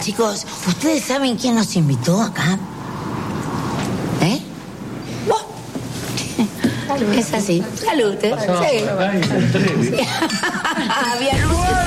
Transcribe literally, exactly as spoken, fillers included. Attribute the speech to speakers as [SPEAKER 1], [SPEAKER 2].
[SPEAKER 1] Chicos, ¿ustedes saben quién nos invitó acá? ¿Eh? ¿Vos? Es así. Salud. ¿Eh? Sí. Sí. Había luces.